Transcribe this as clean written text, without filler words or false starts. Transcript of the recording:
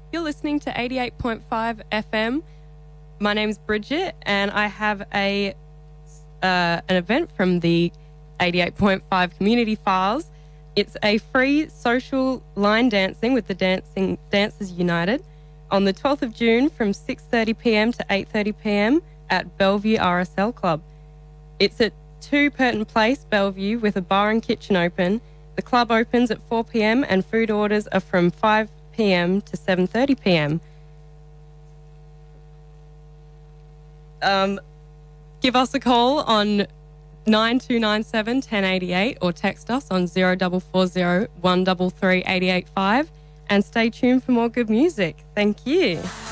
You're listening to 88.5 FM. My name's Bridget, and I have an event from the 88.5 Community Files. It's a free social line dancing with the Dancers United on the 12th of June from 6:30pm to 8:30pm at Bellevue RSL Club. It's at 2 Purton Place, Bellevue, with a bar and kitchen open. The club opens at 4pm and food orders are from 5pm to 7:30pm. Give us a call on 9297 1088 or text us on 0440 133 885 and stay tuned for more good music. Thank you.